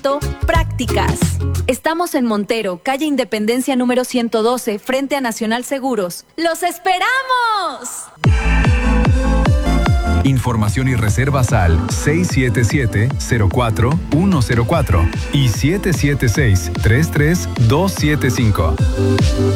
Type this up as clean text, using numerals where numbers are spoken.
entrenamiento, prácticas. Estamos en Montero, calle Independencia número 112, frente a Nacional Seguros. ¡Los esperamos! Información y reservas al 677-04-104 y 776-33275.